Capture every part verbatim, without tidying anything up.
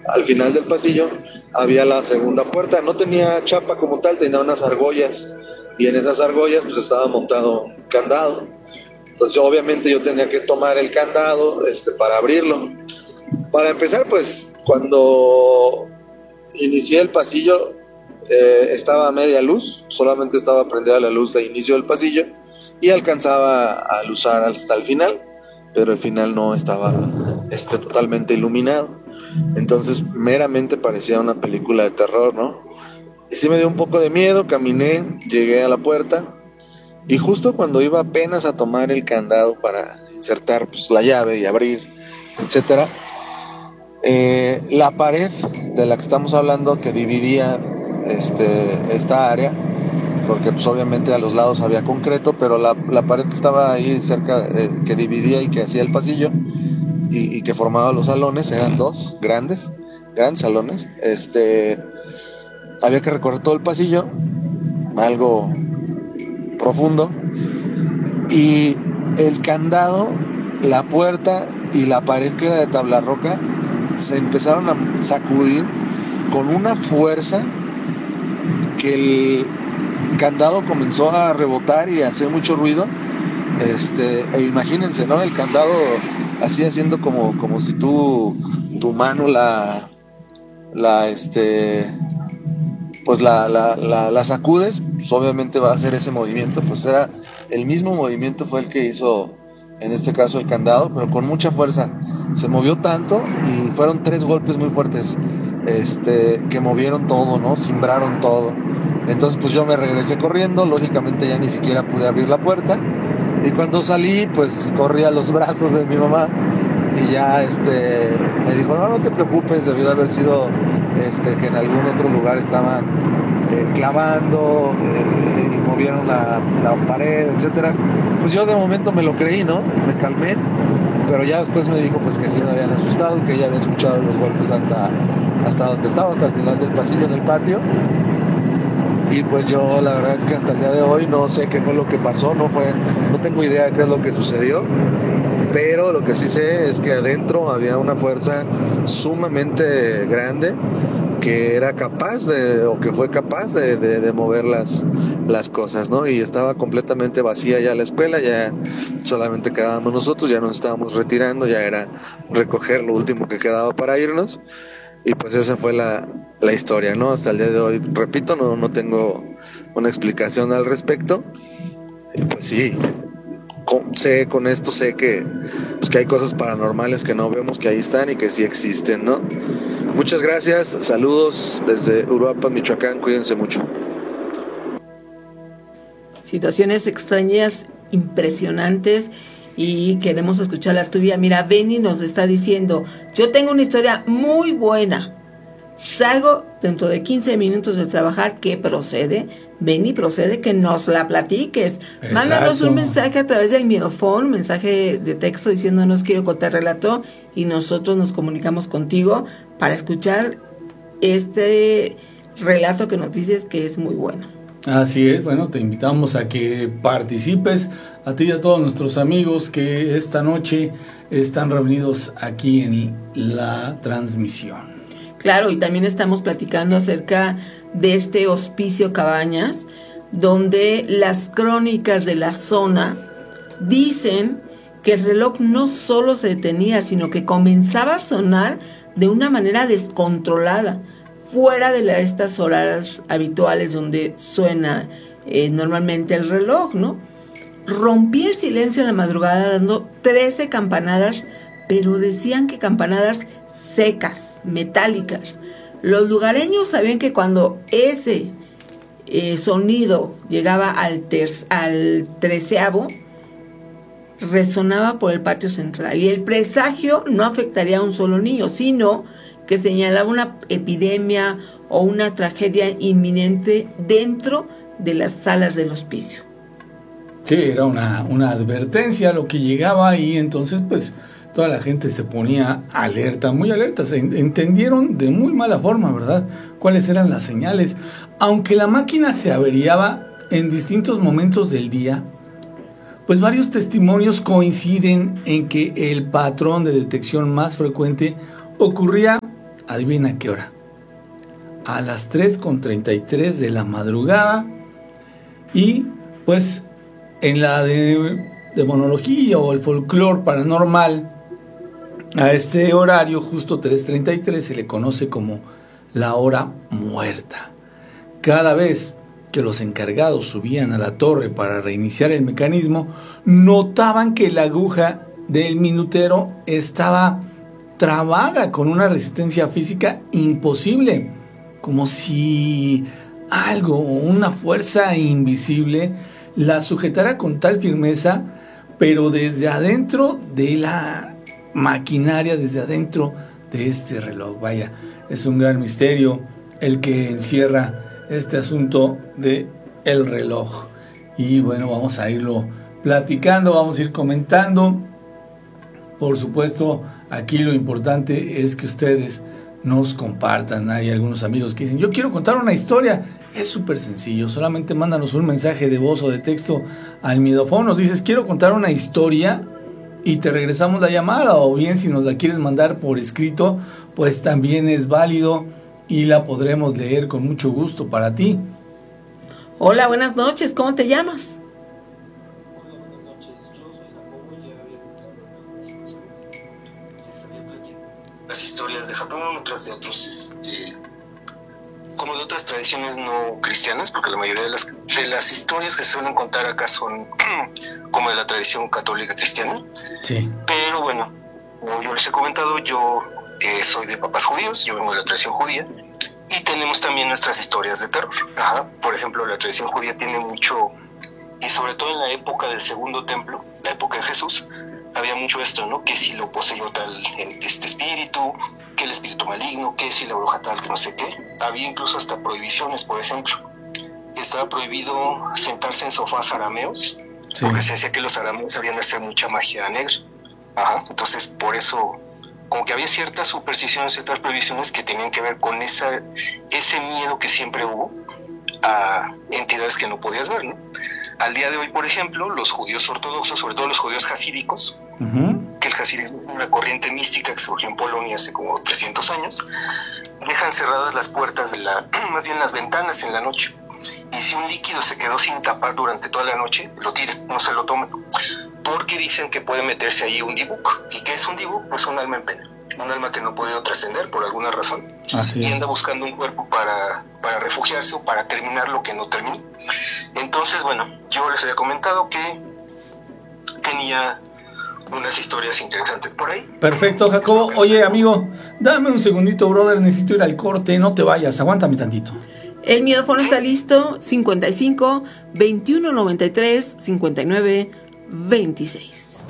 al final del pasillo había la segunda puerta. No tenía chapa como tal, tenía unas argollas, y en esas argollas pues estaba montado un candado. Entonces obviamente yo tenía que tomar el candado este, para abrirlo. Para empezar, pues cuando inicié el pasillo eh, estaba a media luz, solamente estaba prendida la luz de inicio del pasillo y alcanzaba a luzar hasta el final, pero el final no estaba este, totalmente iluminado. Entonces meramente parecía una película de terror, ¿no? Y sí me dio un poco de miedo, caminé, llegué a la puerta y justo cuando iba apenas a tomar el candado para insertar pues, la llave y abrir, etcétera, eh, la pared de la que estamos hablando que dividía este, esta área, porque pues obviamente a los lados había concreto, pero la, la pared que estaba ahí cerca, eh, que dividía y que hacía el pasillo y, y que formaba los salones, eran dos grandes, grandes salones, este, había que recorrer todo el pasillo, algo profundo, y el candado, la puerta y la pared que era de tabla roca se empezaron a sacudir con una fuerza que el candado comenzó a rebotar y a hacer mucho ruido. Este, e imagínense, ¿no? El candado así haciendo como, como si tú tu mano la la este pues la, la, la, la sacudes, pues obviamente va a hacer ese movimiento, pues era el mismo movimiento fue el que hizo en este caso el candado, pero con mucha fuerza. Se movió tanto y fueron tres golpes muy fuertes, este, que movieron todo, ¿no? Cimbraron todo. Entonces pues yo me regresé corriendo, lógicamente ya ni siquiera pude abrir la puerta, y cuando salí pues corrí a los brazos de mi mamá y ya este, me dijo, no, no te preocupes, debió de haber sido este, que en algún otro lugar estaban eh, clavando eh, y movieron la, la pared, etcétera. Pues yo de momento me lo creí, ¿no? Me calmé, pero ya después me dijo pues que sí me habían asustado, que ella había escuchado los golpes hasta, hasta donde estaba, hasta el final del pasillo, en el patio. Y pues yo la verdad es que hasta el día de hoy no sé qué fue lo que pasó, no fue, no tengo idea de qué es lo que sucedió, pero lo que sí sé es que adentro había una fuerza sumamente grande que era capaz de, o que fue capaz de, de, de mover las, las cosas, ¿no? Y estaba completamente vacía ya la escuela, ya solamente quedábamos nosotros, ya nos estábamos retirando, ya era recoger lo último que quedaba para irnos. Y pues esa fue la, la historia, ¿no? Hasta el día de hoy, repito, no, no tengo una explicación al respecto. Y pues sí, con, sé con esto, sé que, pues que hay cosas paranormales que no vemos, que ahí están y que sí existen, ¿no? Muchas gracias, saludos desde Uruapan, Michoacán, cuídense mucho. Situaciones extrañas, impresionantes, y queremos escuchar la tuya. Mira, Benny nos está diciendo, yo tengo una historia muy buena, salgo dentro de quince minutos de trabajar, ¿qué procede? Benny, procede que nos la platiques. Exacto. Mándanos un mensaje a través del Miedofón, un mensaje de texto diciéndonos quiero contar relato, y nosotros nos comunicamos contigo para escuchar este relato que nos dices que es muy bueno. Así es, bueno, te invitamos a que participes, a ti y a todos nuestros amigos que esta noche están reunidos aquí en la transmisión. Claro, y también estamos platicando acerca de este Hospicio Cabañas, donde las crónicas de la zona dicen que el reloj no solo se detenía, sino que comenzaba a sonar de una manera descontrolada, fuera de la, estas horas habituales donde suena eh, normalmente el reloj, ¿no? Rompía el silencio en la madrugada dando trece campanadas, pero decían que campanadas secas, metálicas. Los lugareños sabían que cuando ese eh, sonido llegaba al, ter- al treceavo, resonaba por el patio central, y el presagio no afectaría a un solo niño, sino que señalaba una epidemia o una tragedia inminente dentro de las salas del hospicio. Sí, era una, una advertencia lo que llegaba, y entonces pues toda la gente se ponía alerta, muy alerta. Se entendieron de muy mala forma, ¿verdad?, cuáles eran las señales. Aunque la máquina se averiaba en distintos momentos del día, pues varios testimonios coinciden en que el patrón de detección más frecuente ocurría adivina qué hora. A las tres con treinta y tres de la madrugada. Y pues en la de demonología o el folclore paranormal, a este horario, justo tres treinta y tres, se le conoce como la hora muerta. Cada vez que los encargados subían a la torre para reiniciar el mecanismo, notaban que la aguja del minutero estaba trabada con una resistencia física imposible, como si algo, una fuerza invisible, la sujetara con tal firmeza, pero desde adentro de la maquinaria, desde adentro de este reloj. Vaya, es un gran misterio el que encierra este asunto de el reloj. Y bueno, vamos a irlo platicando, vamos a ir comentando. Por supuesto, aquí lo importante es que ustedes nos compartan. Hay algunos amigos que dicen, yo quiero contar una historia. Es súper sencillo, solamente mándanos un mensaje de voz o de texto al Miedofón. Nos dices, quiero contar una historia, y te regresamos la llamada. O bien, si nos la quieres mandar por escrito, pues también es válido y la podremos leer con mucho gusto para ti. Hola, buenas noches, ¿cómo te llamas? Hola, buenas noches, yo soy Jacobo y ya había contado las historias de Japón, otras de otros, este, como de otras tradiciones no cristianas, porque la mayoría de las, de las historias que se suelen contar acá son como de la tradición católica cristiana. Sí. Pero bueno, como yo les he comentado, yo eh, soy de papás judíos, yo vengo de la tradición judía, y tenemos también nuestras historias de terror. Ajá. Por ejemplo, la tradición judía tiene mucho, y sobre todo en la época del segundo templo, la época de Jesús, había mucho esto, ¿no? Que si lo poseyó tal este espíritu, que el espíritu maligno, que si la bruja tal, que no sé qué. Había incluso hasta prohibiciones, por ejemplo. Estaba prohibido sentarse en sofás arameos, sí, porque se decía que los arameos sabían hacer mucha magia negra. Ajá. Entonces, por eso, como que había ciertas supersticiones, ciertas prohibiciones que tenían que ver con esa, ese miedo que siempre hubo a entidades que no podías ver, ¿no? Al día de hoy, por ejemplo, los judíos ortodoxos, sobre todo los judíos hasídicos, uh-huh, que el hasidismo es una corriente mística que surgió en Polonia hace como trescientos años, dejan cerradas las puertas de la, más bien las ventanas en la noche. Y si un líquido se quedó sin tapar durante toda la noche, lo tiran, no se lo toman, porque dicen que puede meterse ahí un dibuk. ¿Y qué es un dibuk? Pues un alma en pena, un alma que no ha podido trascender por alguna razón. Así y anda buscando un cuerpo para, para refugiarse o para terminar lo que no terminó. Entonces, bueno, yo les había comentado que tenía unas historias interesantes por ahí. Perfecto, Jacobo. Oye, amigo, dame un segundito, brother, necesito ir al corte, no te vayas, aguántame tantito. El Miedofón está listo, cincuenta y cinco, veintiuno noventa y tres, cincuenta y nueve, veintiséis.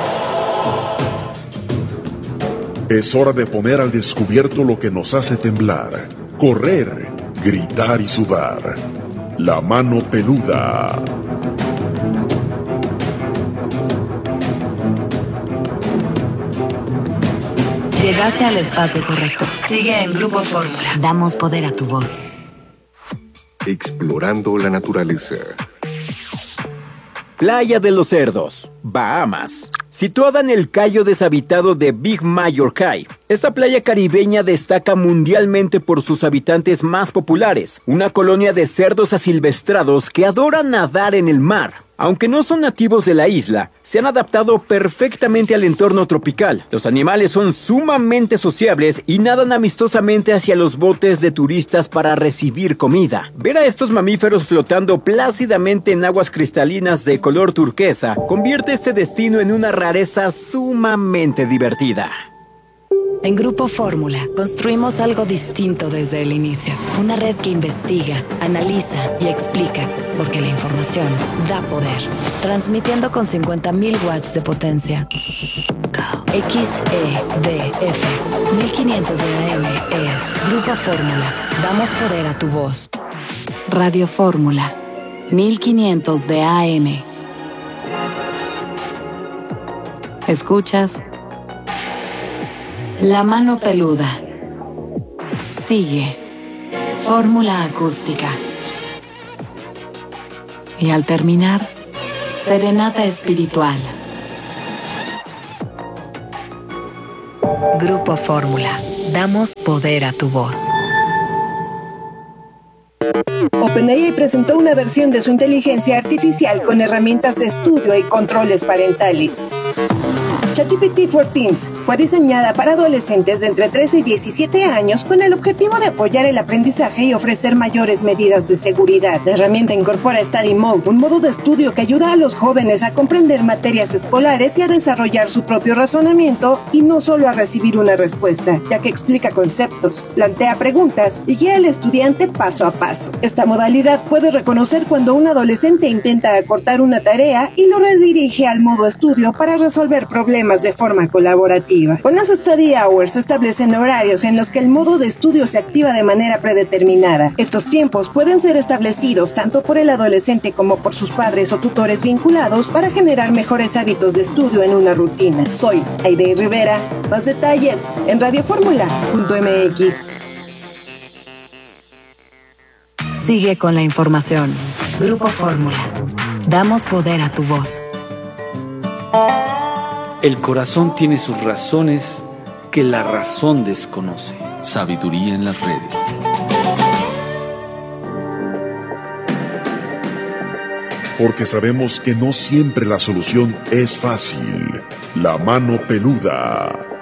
Es hora de poner al descubierto lo que nos hace temblar, correr, gritar y sudar. La mano peluda. Llegaste al espacio correcto. Sigue en Grupo Fórmula. Damos poder a tu voz. Explorando la naturaleza. Playa de los Cerdos, Bahamas. Situada en el cayo deshabitado de Big Major Cay, esta playa caribeña destaca mundialmente por sus habitantes más populares, una colonia de cerdos asilvestrados que adoran nadar en el mar. Aunque no son nativos de la isla, se han adaptado perfectamente al entorno tropical. Los animales son sumamente sociables y nadan amistosamente hacia los botes de turistas para recibir comida. Ver a estos mamíferos flotando plácidamente en aguas cristalinas de color turquesa convierte este destino en una rareza sumamente divertida. En Grupo Fórmula construimos algo distinto desde el inicio. Una red que investiga, analiza y explica, porque la información da poder. Transmitiendo con cincuenta mil watts de potencia. X E D F mil quinientos de A M es Grupo Fórmula. Damos poder a tu voz. Radio Fórmula mil quinientos de A M. ¿Escuchas? La mano peluda. Sigue. Fórmula acústica. Y al terminar, serenata espiritual. Grupo Fórmula. Damos poder a tu voz. OpenAI presentó una versión de su inteligencia artificial con herramientas de estudio y controles parentales. ChatGPT for Teens fue diseñada para adolescentes de entre trece y diecisiete años con el objetivo de apoyar el aprendizaje y ofrecer mayores medidas de seguridad. La herramienta incorpora Study Mode, un modo de estudio que ayuda a los jóvenes a comprender materias escolares y a desarrollar su propio razonamiento y no solo a recibir una respuesta, ya que explica conceptos, plantea preguntas y guía al estudiante paso a paso. Esta modalidad puede reconocer cuando un adolescente intenta acortar una tarea y lo redirige al modo estudio para resolver problemas de forma colaborativa. Con las Study Hours se establecen horarios en los que el modo de estudio se activa de manera predeterminada. Estos tiempos pueden ser establecidos tanto por el adolescente como por sus padres o tutores vinculados para generar mejores hábitos de estudio en una rutina. Soy Aide Rivera. Más detalles en radioformula punto m x. Sigue con la información. Grupo Fórmula. Damos poder a tu voz. El corazón tiene sus razones que la razón desconoce. Sabiduría en las redes. Porque sabemos que no siempre la solución es fácil. La mano peluda.